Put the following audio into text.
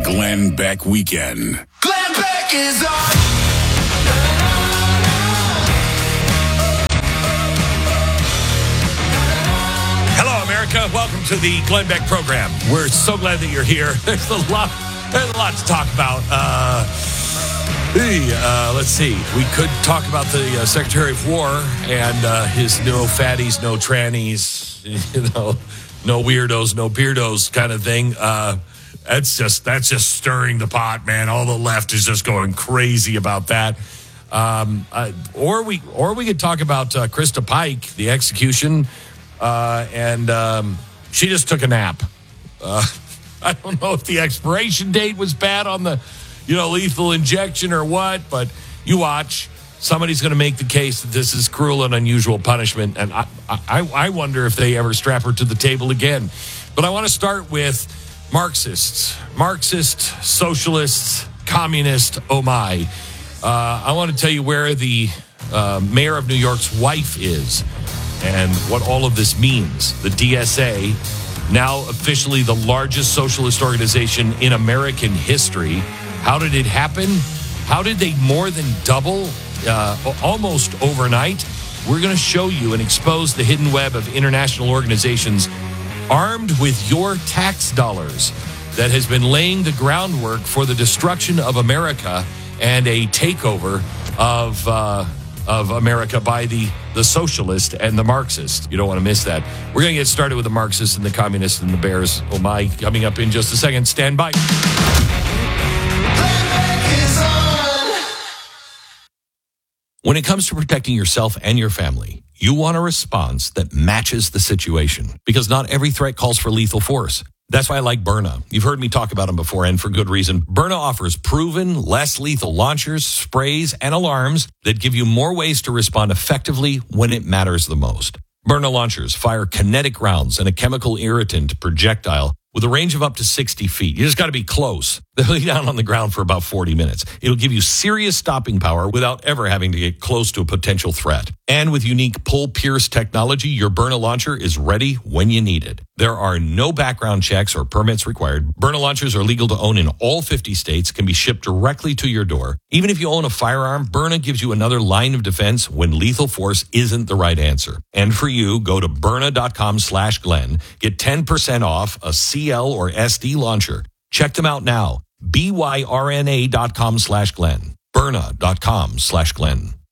Glenn Beck Weekend. Glenn Beck is on. Hello, America. Welcome to the Glenn Beck program. We're so glad that you're here. There's a lot to talk about. Let's see. We could talk about the Secretary of War and his no fatties, no trannies, no weirdos, no beardos kind of thing. That's just stirring the pot, man. All the left is just going crazy about that. Or we could talk about Krista Pike, the execution, and she just took a nap. I don't know if the expiration date was bad on the, lethal injection or what, but you watch. Somebody's going to make the case that this is cruel and unusual punishment, and I wonder if they ever strap her to the table again. But I want to start with Marxist, socialists, communist, oh my. I want to tell you where the mayor of New York's wife is and what all of this means. The DSA, now officially the largest socialist organization in American history. How did it happen? How did they more than double almost overnight? We're going to show you and expose the hidden web of international organizations armed with your tax dollars that has been laying the groundwork for the destruction of America and a takeover of America by the socialist and the Marxist. You don't want to miss that. We're going to get started with the Marxists and the communists and the bears. Oh my, coming up in just a second. Stand by. When it comes to protecting yourself and your family, you want a response that matches the situation, because not every threat calls for lethal force. That's why I like Byrna. You've heard me talk about them before, and for good reason. Byrna offers proven, less lethal launchers, sprays, and alarms that give you more ways to respond effectively when it matters the most. Byrna launchers fire kinetic rounds and a chemical irritant projectile with a range of up to 60 feet. You just got to be close. They'll lay down on the ground for about 40 minutes. It'll give you serious stopping power without ever having to get close to a potential threat. And with unique pull-pierce technology, your Byrna launcher is ready when you need it. There are no background checks or permits required. Byrna launchers are legal to own in all 50 states, can be shipped directly to your door. Even if you own a firearm, Byrna gives you another line of defense when lethal force isn't the right answer. And for you, go to Byrna.com/Glenn. Get 10% off a CL or SD launcher. Check them out now. BYRNA.com/Glenn. Byrna.com/Glenn.